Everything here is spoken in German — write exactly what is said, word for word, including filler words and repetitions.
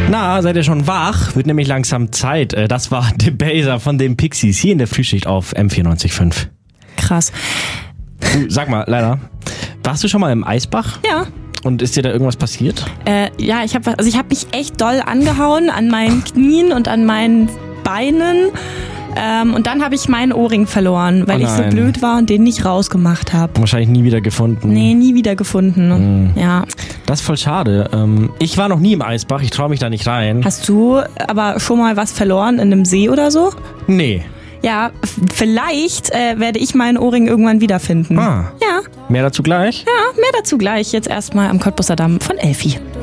Na, seid ihr schon wach? Wird nämlich langsam Zeit. Das war Debaser von den Pixies hier in der Frühschicht auf M vierundneunzig Komma fünf. Krass. Du, sag mal, Leila, warst du schon mal im Eisbach? Ja. Und ist dir da irgendwas passiert? Äh, ja, ich habe also ich hab mich echt doll angehauen an meinen Knien und an meinen Beinen. Ähm, und dann habe ich meinen Ohrring verloren, weil Oh ich so nein. blöd war und den nicht rausgemacht habe. Wahrscheinlich nie wieder gefunden. Nee, nie wieder gefunden. Mhm. Ja. Das ist voll schade. Ähm, ich war noch nie im Eisbach, ich traue mich da nicht rein. Hast du aber schon mal was verloren in einem See oder so? Nee. Ja, f- vielleicht äh, werde ich meinen Ohrring irgendwann wiederfinden. Ah. Ja, Mehr dazu gleich? ja, mehr dazu gleich. Jetzt erstmal am Cottbusser Damm von Elfi.